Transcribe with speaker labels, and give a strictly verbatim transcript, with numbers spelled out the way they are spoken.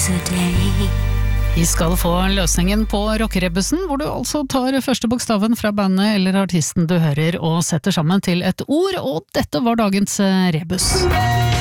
Speaker 1: today.
Speaker 2: Vi skal få løsningen på rockerebussen, hvor du altså tar første bokstaven fra bandet eller artisten du hører og setter sammen til et ord, og dette var dagens rebus.